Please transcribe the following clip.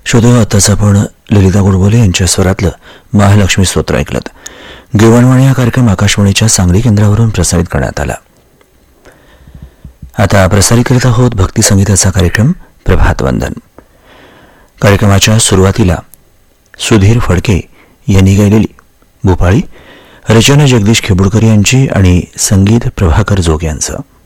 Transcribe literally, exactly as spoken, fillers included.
श्रोते, आताच आपण ललिता गोडबोले यांच्या स्वरातलं महालक्ष्मी स्तोत्र ऐकलं. गिरवणवाणी हा कार्यक्रम आकाशवाणीच्या सांगली केंद्रावरून प्रसारित करण्यात आला. आता प्रसारित करीत आहोत भक्ती संगीताचा कार्यक्रम प्रभात वंदन. कार्यक्रमाच्या सुरुवातीला सुधीर फडके यांनी गायलेली भूपाळी, रचना जगदीश खेबुडकर यांची आणि संगीत प्रभाकर जोग यांचं.